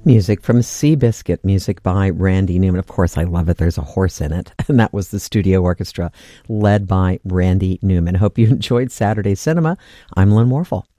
Music from Seabiscuit, music by Randy Newman. Of course, I love it. There's a horse in it. And that was the studio orchestra led by Randy Newman. Hope you enjoyed Saturday Cinema. I'm Lynn Warfel.